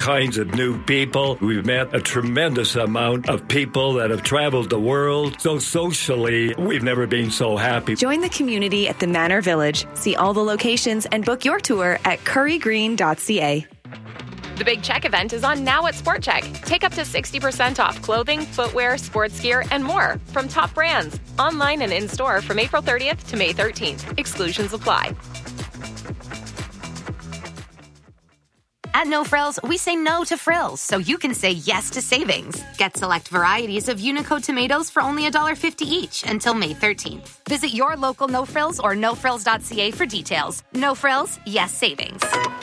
kinds of new people. We've met a tremendous amount of people that have traveled the world. So socially, we've never been so happy. Join the community at the Manor Village. See all the locations and book your tour at currygreen.ca. The Big Check event is on now at Sport Check. Take up to 60% off clothing, footwear, sports gear, and more from top brands. Online and in-store from April 30th to May 13th. Exclusions apply. At No Frills, we say no to frills, so you can say yes to savings. Get select varieties of Unico tomatoes for only $1.50 each until May 13th. Visit your local No Frills or nofrills.ca for details. No Frills, yes savings.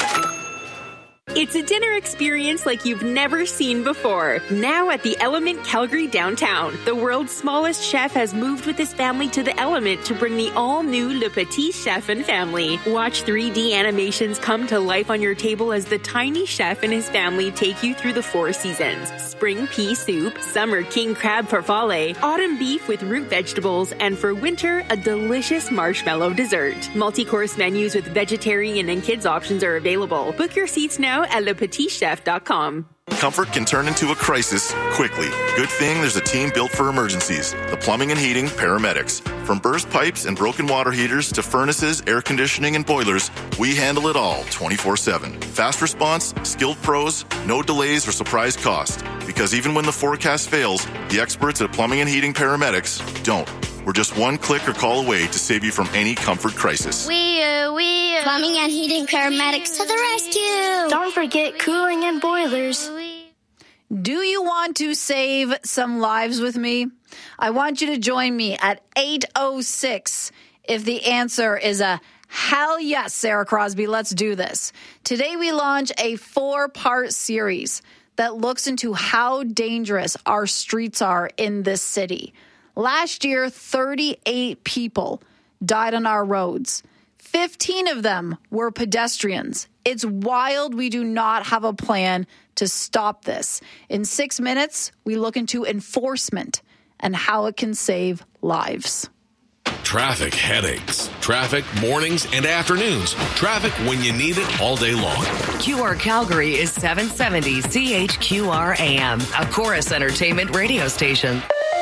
It's a dinner experience like you've never seen before. Now at the Element Calgary downtown. The world's smallest chef has moved with his family to the Element to bring the all-new Le Petit Chef and family. Watch 3D animations come to life on your table as the tiny chef and his family take you through the 4 seasons. Spring pea soup, summer king crab farfalle, autumn beef with root vegetables, and for winter, a delicious marshmallow dessert. Multi-course menus with vegetarian and kids options are available. Book your seats now at lepetitchef.com. Comfort can turn into a crisis quickly. Good thing there's a team built for emergencies. The Plumbing and Heating Paramedics. From burst pipes and broken water heaters to furnaces, air conditioning, and boilers, we handle it all 24/7. Fast response, skilled pros, no delays or surprise cost. Because even when the forecast fails, the experts at Plumbing and Heating Paramedics don't. We're just one click or call away to save you from any comfort crisis. Plumbing and Heating Paramedics to the rescue. Don't forget cooling and boilers. Do you want to save some lives with me? I want you to join me at 8:06 if the answer is a hell yes, Sarah Crosby, let's do this. Today we launch a 4-part series that looks into how dangerous our streets are in this city. Last year, 38 people died on our roads. 15 of them were pedestrians. It's wild we do not have a plan to stop this. In 6 minutes, we look into enforcement and how it can save lives. Traffic headaches. Traffic mornings and afternoons. Traffic when you need it all day long. QR Calgary is 770 CHQR AM, a Chorus Entertainment radio station.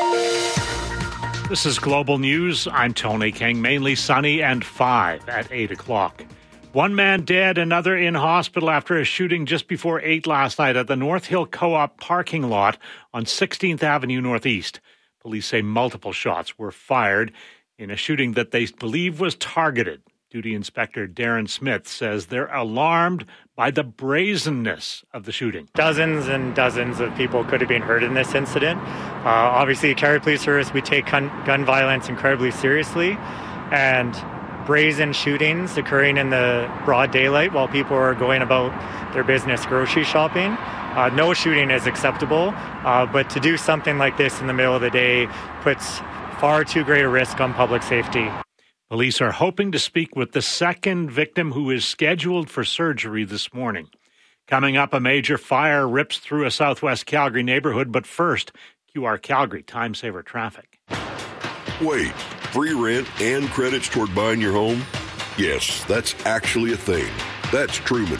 This is Global News. I'm Tony King. Mainly sunny and 5 at 8 o'clock. One man dead, another in hospital after a shooting just before 8 last night at the North Hill Co-op parking lot on 16th Avenue Northeast. Police say multiple shots were fired in a shooting that they believe was targeted. Duty Inspector Darren Smith says they're alarmed by the brazenness of the shooting. Dozens and dozens of people could have been hurt in this incident. Obviously, at Calgary Police Service, we take gun violence incredibly seriously, and brazen shootings occurring in the broad daylight while people are going about their business grocery shopping. No shooting is acceptable, but to do something like this in the middle of the day puts far too great a risk on public safety. Police are hoping to speak with the second victim who is scheduled for surgery this morning. Coming up, a major fire rips through a southwest Calgary neighborhood, but first, QR Calgary Time Saver Traffic. Wait, free rent and credits toward buying your home? Yes, that's actually a thing. That's Truman.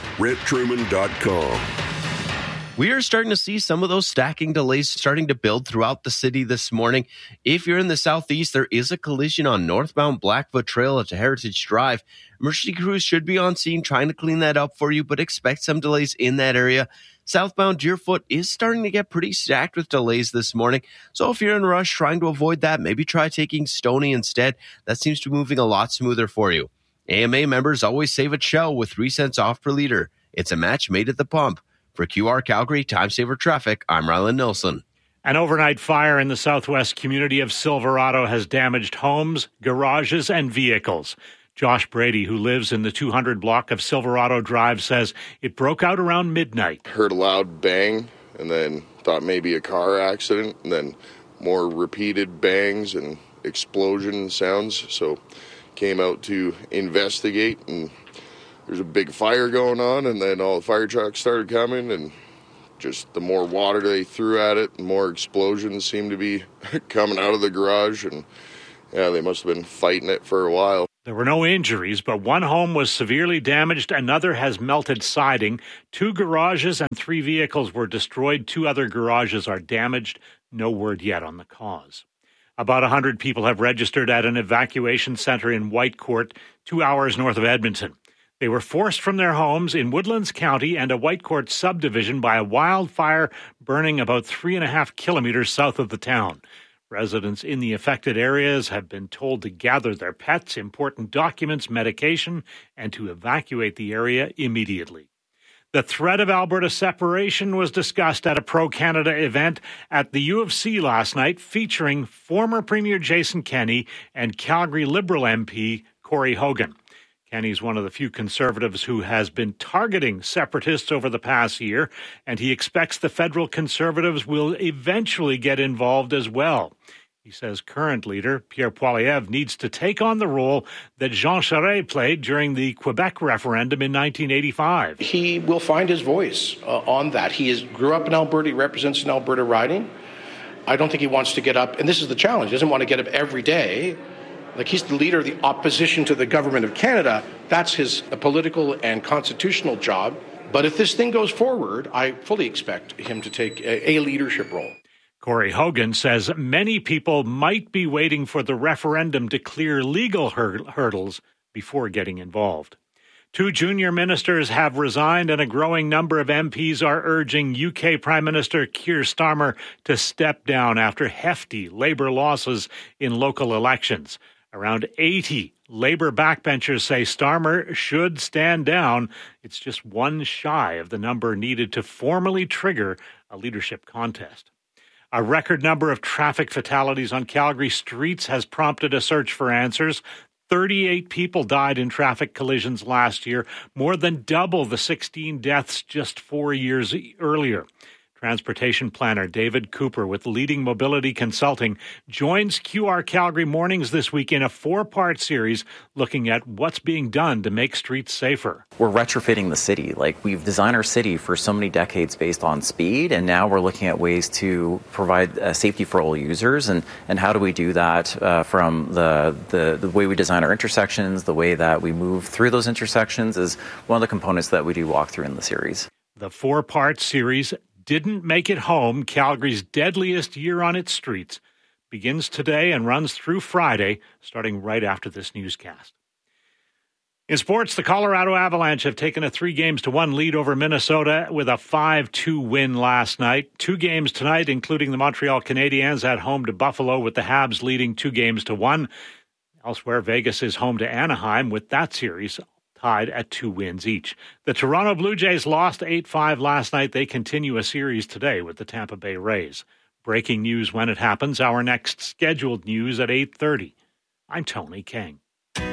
RentTruman.com. We are starting to see some of those stacking delays starting to build throughout the city this morning. If you're in the southeast, there is a collision on northbound Blackfoot Trail at Heritage Drive. Emergency crews should be on scene trying to clean that up for you, but expect some delays in that area. Southbound Deerfoot is starting to get pretty stacked with delays this morning. So if you're in a rush trying to avoid that, maybe try taking Stoney instead. That seems to be moving a lot smoother for you. AMA members always save at Shell with 3 cents off per liter. It's a match made at the pump. For QR Calgary Time Saver Traffic, I'm Rylan Nilsson. An overnight fire in the southwest community of Silverado has damaged homes, garages, and vehicles. Josh Brady, who lives in the 200 block of Silverado Drive, says it broke out around midnight. Heard a loud bang and then thought maybe a car accident, and then more repeated bangs and explosion sounds. So came out to investigate, and there's a big fire going on, and then all the fire trucks started coming, and just the more water they threw at it, the more explosions seemed to be coming out of the garage, and yeah, they must have been fighting it for a while. There were no injuries, but one home was severely damaged. Another has melted siding. 2 garages and 3 vehicles were destroyed. 2 other garages are damaged. No word yet on the cause. About 100 people have registered at an evacuation center in Whitecourt, 2 hours north of Edmonton. They were forced from their homes in Woodlands County and a Whitecourt subdivision by a wildfire burning about 3.5 kilometers south of the town. Residents in the affected areas have been told to gather their pets, important documents, medication, and to evacuate the area immediately. The threat of Alberta separation was discussed at a pro-Canada event at the U of C last night, featuring former Premier Jason Kenney and Calgary Liberal MP Corey Hogan. Kenney's one of the few Conservatives who has been targeting separatists over the past year, and he expects the federal Conservatives will eventually get involved as well. He says current leader Pierre Poilievre needs to take on the role that Jean Charest played during the Quebec referendum in 1985. He will find his voice on that. He grew up in Alberta. He represents an Alberta riding. I don't think he wants to get up, and this is the challenge, he doesn't want to get up every day. Like, he's the leader of the opposition to the government of Canada. That's his political and constitutional job. But if this thing goes forward, I fully expect him to take a leadership role. Corey Hogan says many people might be waiting for the referendum to clear legal hurdles before getting involved. 2 junior ministers have resigned, and a growing number of MPs are urging UK Prime Minister Keir Starmer to step down after hefty Labour losses in local elections. Around 80 Labour backbenchers say Starmer should stand down. It's just one shy of the number needed to formally trigger a leadership contest. A record number of traffic fatalities on Calgary streets has prompted a search for answers. 38 people died in traffic collisions last year, more than double the 16 deaths just 4 years earlier. Transportation planner David Cooper with Leading Mobility Consulting joins QR Calgary Mornings this week in a 4-part series looking at what's being done to make streets safer. We're retrofitting the city. Like, we've designed our city for so many decades based on speed, and now we're looking at ways to provide safety for all users. And how do we do that from the way we design our intersections, the way that we move through those intersections is one of the components that we do walk through in the series. The 4-part series, Didn't Make It Home, Calgary's Deadliest Year on Its Streets, begins today and runs through Friday, starting right after this newscast. In sports, the Colorado Avalanche have taken a 3-1 lead over Minnesota with a 5-2 win last night. 2 games tonight, including the Montreal Canadiens at home to Buffalo, with the Habs leading 2-1. Elsewhere, Vegas is home to Anaheim with that series tied at 2 wins each. The Toronto Blue Jays lost 8-5 last night. They continue a series today with the Tampa Bay Rays. Breaking news when it happens. Our next scheduled news at 8:30. I'm Tony King.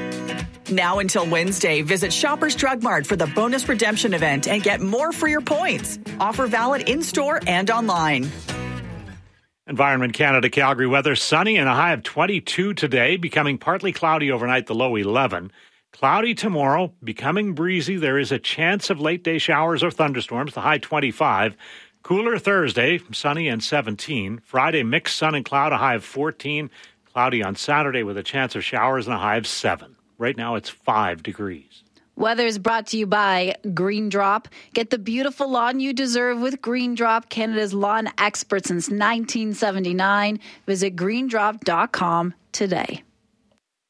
Now until Wednesday, visit Shoppers Drug Mart for the bonus redemption event and get more for your points. Offer valid in-store and online. Environment Canada Calgary weather, sunny and a high of 22 today, becoming partly cloudy overnight, the low 11. Cloudy tomorrow, becoming breezy. There is a chance of late-day showers or thunderstorms, the high 25. Cooler Thursday, sunny and 17. Friday, mixed sun and cloud, a high of 14. Cloudy on Saturday with a chance of showers and a high of 7. Right now, it's 5 degrees. Weather is brought to you by Green Drop. Get the beautiful lawn you deserve with Green Drop, Canada's lawn expert since 1979. Visit greendrop.com today.